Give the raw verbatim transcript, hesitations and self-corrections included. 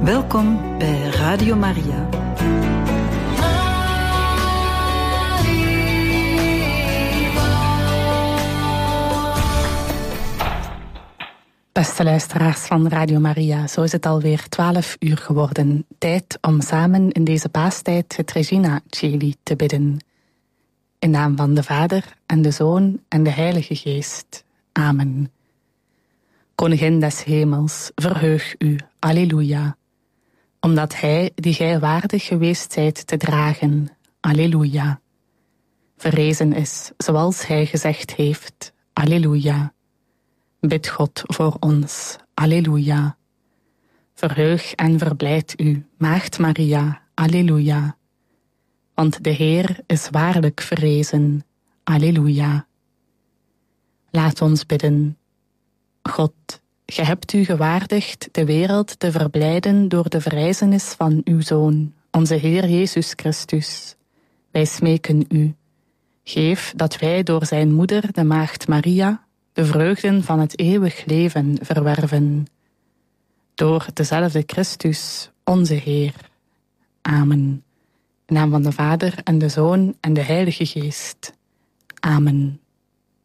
Welkom bij Radio Maria. Beste luisteraars van Radio Maria, zo is het alweer twaalf uur geworden. Tijd om samen in deze paastijd het Regina Coeli te bidden. In naam van de Vader en de Zoon en de Heilige Geest. Amen. Koningin des hemels, verheug u, alleluia. Omdat hij, die gij waardig geweest zijt te dragen, alleluia. Verrezen is, zoals hij gezegd heeft, alleluia. Bid God voor ons, alleluia. Verheug en verblijd u, Maagd Maria, alleluia. Want de Heer is waarlijk verrezen, alleluia. Laat ons bidden. God, ge hebt u gewaardigd de wereld te verblijden door de verrijzenis van uw Zoon, onze Heer Jezus Christus. Wij smeken u. Geef dat wij door zijn moeder, de Maagd Maria, de vreugden van het eeuwig leven verwerven. Door dezelfde Christus, onze Heer. Amen. In naam van de Vader en de Zoon en de Heilige Geest. Amen.